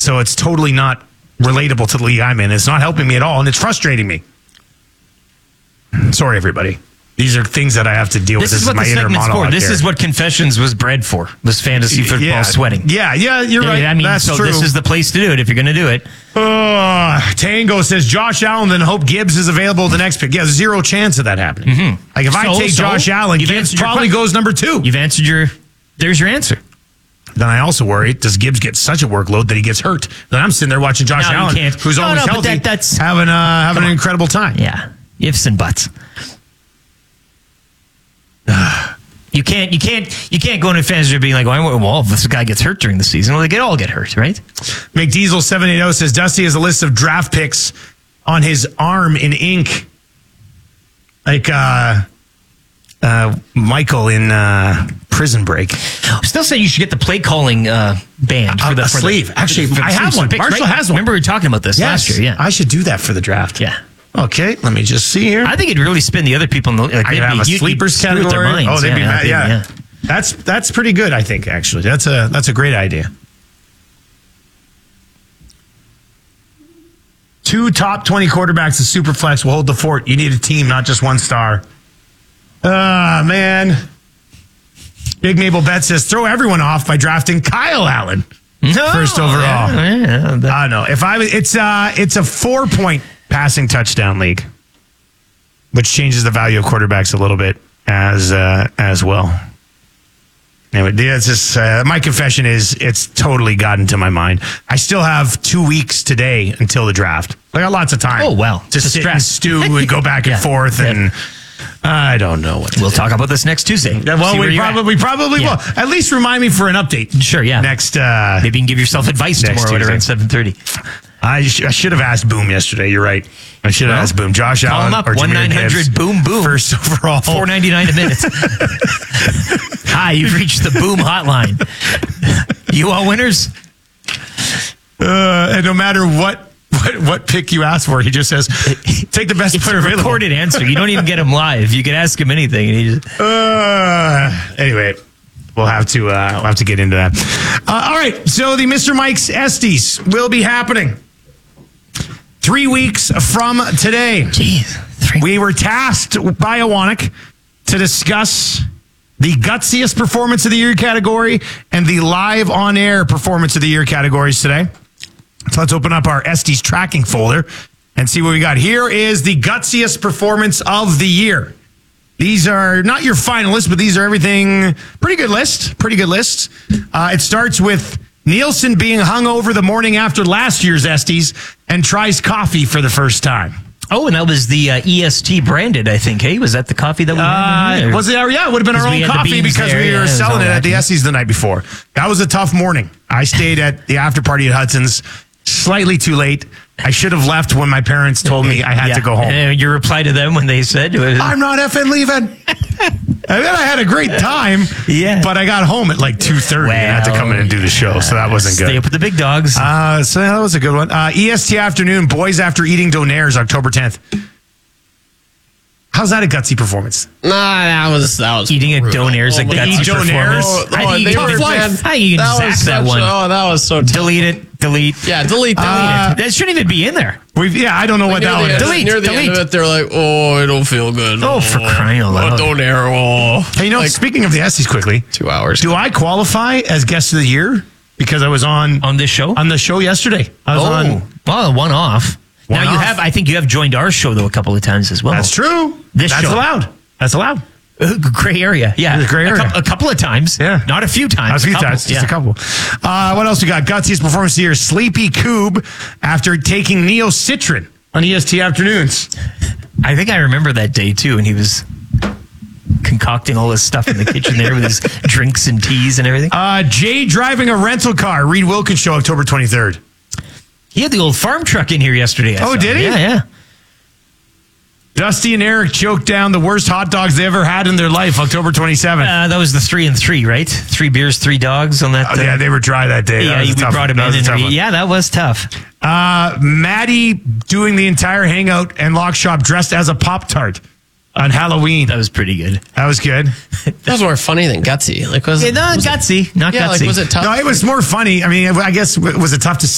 So it's totally not relatable to the league I'm in. It's not helping me at all, and it's frustrating me. Sorry, everybody. These are things that I have to deal with. This is what my the inner segment's monologue for. This here. is what Confessions was bred for. Was fantasy football sweating. Yeah, you're right. I mean, that's so true. this is the place to do it if you're going to do it. Tango says Josh Allen, then hope Gibbs is available at the next pick. Yeah, zero chance of that happening. Mm-hmm. Like if I take Josh Allen, Gibbs probably goes number 2. You've answered there's your answer. Then I also worry, does Gibbs get such a workload that he gets hurt? Then I'm sitting there watching Josh Allen, who's always healthy, that's having an incredible time. Yeah, ifs and buts. You can't go into fantasy being like, well, if this guy gets hurt during the season, well, they all get hurt, right? McDiesel 780 says Dusty has a list of draft picks on his arm in ink, like Michael in Prison Break. Still saying you should get the play calling band for the sleeve. Actually, I have one. Marshall has one. Remember we were talking about this last year? Yeah, I should do that for the draft. Yeah. Okay, let me just see here. I think it'd really spin the other people. Like, I have a sleepers category. Their minds. They'd be mad. Yeah. That's pretty good. I think actually that's a great idea. 2 top 20 quarterbacks in Superflex will hold the fort. You need a team, not just one star. Man. Big Mabel Bet says throw everyone off by drafting Kyle Allen first overall. I know if it's a 4-point passing touchdown league, which changes the value of quarterbacks a little bit as well. Anyway, it's just, my confession is it's totally gotten to my mind. I still have 2 weeks today until the draft. I got lots of time. Oh, well. To sit and stew and go back and forth, and I don't know what. We'll talk about this next Tuesday. Yeah, well, we probably will. At least remind me for an update. Sure, yeah. Next, maybe you can give yourself advice tomorrow at around 7:30. I should have asked Boom yesterday. You're right. I should have asked Boom. Josh call Allen him up, or 1-900-BOOM-BOOM. First overall. $4.99 a minute. Hi, you've reached the Boom hotline. You all winners? And no matter what pick you ask for, he just says, take the best player available. It's a recorded answer. You don't even get him live. You can ask him anything. And he just... Anyway. We'll have to get into that. All right. So the Mr. Mike's Estes will be happening 3 weeks from today. Jeez. We were tasked by Awanik to discuss the gutsiest performance of the year category and the live on air performance of the year categories today. So let's open up our Estes tracking folder and see what we got. Here is the gutsiest performance of the year. These are not your finalists, but these are everything. Pretty good list. It starts with Nielsen being hungover the morning after last year's Estes and tries coffee for the first time. Oh, and that was the EST branded, I think. Hey, was that the coffee that we had? Was it? Yeah, it would have been our own coffee because we were selling it at the Estes the night before. That was a tough morning. I stayed at the after party at Hudson's slightly too late. I should have left when my parents told me I had to go home. And your reply to them when they said, I'm not effing leaving. And then I had a great time. Yeah. But I got home at like 2:30 and had to come in and do the show. So that wasn't good. Stay up with the big dogs. So that was a good one. EST afternoon, boys after eating Donaires, October 10th. How's that a gutsy performance? Nah, that was eating a Donaires a gutsy performance. I think you can zap that one. Oh, that was so tough. Delete it. Yeah, delete it. That shouldn't even be in there. I don't know what that one is. Near the end of it, they're like, oh, it'll feel good. Oh, for crying out loud. Donaire. Oh. Hey, speaking of the Estes quickly. 2 hours. Do I qualify as guest of the year? Because I was on this show? On the show yesterday. I was on. Well, one off. I think you have joined our show, though, a couple of times as well. That's true. That's allowed. That's allowed. Gray area. Yeah. Gray area. A couple of times. Yeah. Not a few times. Not a few times. Just a couple. What else we got? Gutsiest performance of the year. Sleepy Coob after taking Neocitrin on EST afternoons. I think I remember that day, too, and he was concocting all this stuff in the kitchen there with his drinks and teas and everything. Jay driving a rental car. Reed Wilkins show, October 23rd. He had the old farm truck in here yesterday. Did he? Yeah. Dusty and Eric choked down the worst hot dogs they ever had in their life, October 27th. That was the 3 and 3, right? 3 beers, 3 dogs on that. Yeah, they were dry that day. Yeah, we brought him in. That was tough. Maddie doing the entire hangout and lock shop dressed as a Pop-Tart on Halloween. That was pretty good. That was good. That was more funny than gutsy. Not gutsy. Like, was it tough? No, it was more funny. I mean, I guess was it tough to